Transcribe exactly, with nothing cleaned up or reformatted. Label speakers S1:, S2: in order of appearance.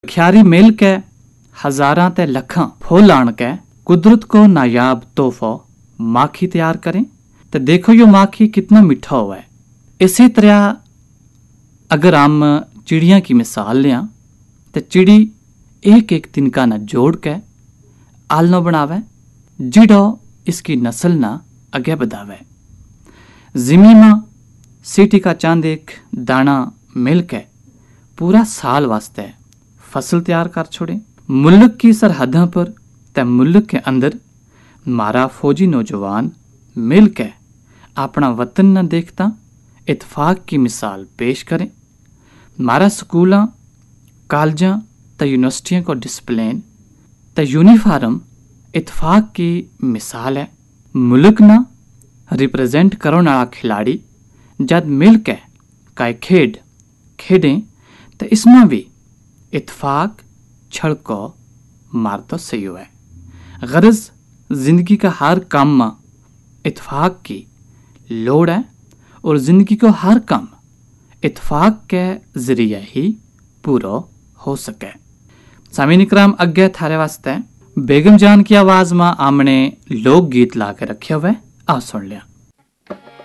S1: खियारी मिल के हजारां ते लखां फुल आण के कुदरत को नायाब तोहफो माखी तैयार करें तो देखो यो माखी कितना मीठा हुआ है। इसी तरह अगर हम चिड़िया की मिसाल लें तो चिड़ी एक एक तिनका न जोड़ के आलनो बनावे जिड़ो इसकी नस्ल न अगे बढ़ावे। जिमी में सीटी का चंद एक दाना मिल के पूरा साल वास्ते फसल तैयार कर छोड़े। मुल्क की सरहदों पर ते मुल्क के अंदर मारा फौजी नौजवान मिल के अपना वतन न देखता इतफाक की मिसाल पेश करें। मारा स्कूलों कॉलेजों ते यूनिवर्सिटियों को डिसिप्लिन ते यूनिफॉर्म इतफाक की मिसाल है। मुल्क न रिप्रेजेंट करने वाला खिलाड़ी जब मिल के काई खेड खेडें तो इसमें भी इतफाक छड़को मार तो सही है। गरज जिंदगी का हर काम में इतफाक की लोड़ है और जिंदगी को हर काम इतफाक के जरिए ही पूरा हो सके। सामीन इकराम अगे थारे वास्ते बेगम जान की आवाज में आमने लोक गीत ला के रखे हुए आ सुन लिया।